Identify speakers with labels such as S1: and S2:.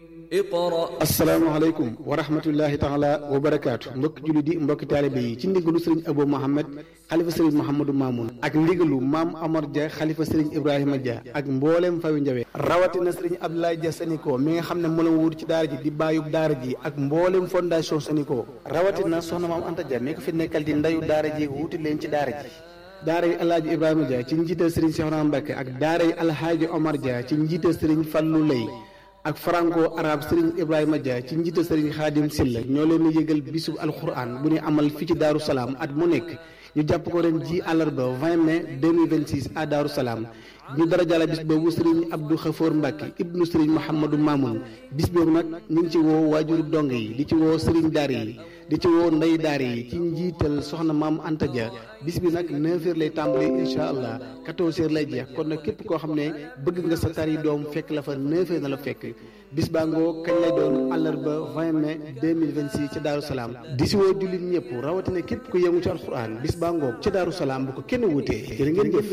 S1: asalaamaaleykum wa rahmatullahi taala wa barakaatu mbokki julli di mbokki taalibe yi ci ndigalu sëriñ Abou Mohamed xalifa sëriñ Mouhamadou Mamoun ak ndigalu maam Amar Dia xalifa sëriñ Ibrahima Dia ak mbooleem fawi njawe rawatina sëriñ Abdoulaye Dia Saniko mi nga xam ne moo la wuut ci daara ji di bàyyub daara ji ak mbooleem fondation Saniko rawatina soxna maam Anta Dia mi ko fi nekkal di ndayu daara ji wuuti leen ci daara ji daara yi alhaaji Ibrahima Dia ci njiital sëriñ Cheikhouna Mbacké ak daara yi alhaaji Omar Dia ci njiital sëriñ Fallou Lay ak franco arabe Serigne Ibrahima Dia ci njiital Serigne Khadim Silla ñoo leen di yëgal bisub alquran bu ñu amal fii ci Daaru Salaam at mu nekk ñu jàpp ko ren ji àllarba 20 mai 2026 à Daaru Salaam ñu dara jàlla bis boobu Serigne Abdou Khafour Mbacke ibnu Serigne Mouhamadou Mamoun bis boobu nag ñu ngi ci woo waajuru dong yi di ci woo Serigne daara yi di ci woo ndey daara yi ci njiital soxna maam Anta Dia bis bi nag 9h lay tàmbali incha allah 14h lay jeex kon nag képp koo xam ne bëgg nga sa tari doom fekk la fa 9h na la fekk bis baa ngoo kañ lay doon àllarba 20 mai 2026 ca Daaru Salaam di si woo jullit ñëpp rawatina képp ku yëngu ci alxuraan bis baa ngoo ca Daaru Salaam bu ko kenn wutee jërë ngeen jëf